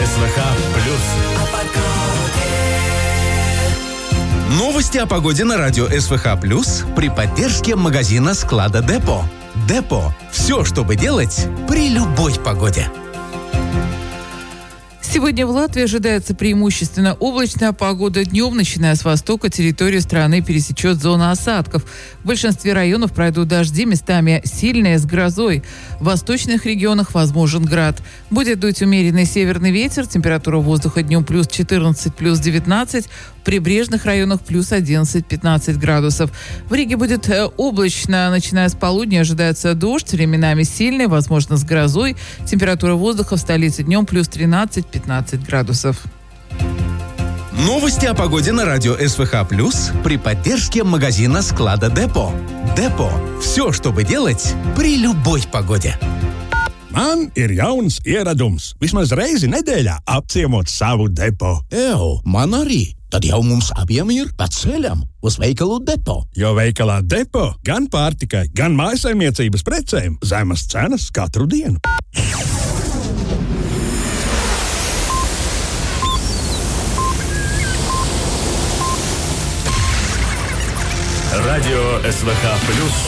СВХ плюс. Новости о погоде на радио СВХ плюс при поддержке магазина склада Депо. Депо. Все, чтобы делать при любой погоде. Сегодня в Латвии ожидается преимущественно облачная погода. Днем, начиная с востока, территорию страны пересечет зона осадков. В большинстве районов пройдут дожди, местами сильные, с грозой. В восточных регионах возможен град. Будет дуть умеренный северный ветер. Температура воздуха днем плюс 14, плюс 19. В прибрежных районах плюс 11-15 градусов. В Риге будет облачно. Начиная с полудня ожидается дождь, временами сильный, возможно, с грозой. Температура воздуха в столице днем плюс 13-15 градусов. Новости о погоде на радио СВХ плюс при поддержке магазина склада Депо. Депо. Все, чтобы делать при любой погоде. Man ir jauns ieradums. Vismaz reizi nedēļā apciemot savu depo. Man arī. Tad jau mums abiem ir pa ceļam uz veikalu Depo. Jo veikalā Depo gan pārtikai, gan mājasaimniecības precēm zemas cenas katru dienu. Радио СВХ плюс